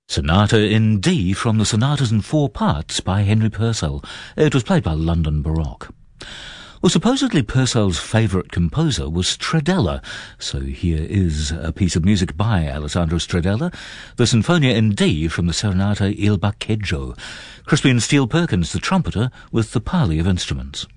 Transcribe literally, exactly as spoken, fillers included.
Sonata in D from the Sonatas in Four Parts by Henry Purcell. It was played by London Baroque. Well, supposedly Purcell's favourite composer was Stradella, so here is a piece of music by Alessandro Stradella, the Sinfonia in D from the Serenata Il Baccheggio. Crispian Steele Perkins, the trumpeter, with the parley of instruments.